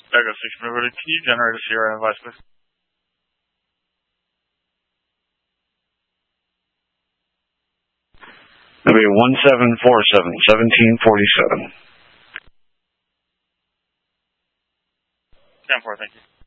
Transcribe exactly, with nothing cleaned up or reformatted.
Echo six Mobility, can you generate a C R N advice, please? That'll be one seven four seven, seventeen forty-seven. ten four, thank you.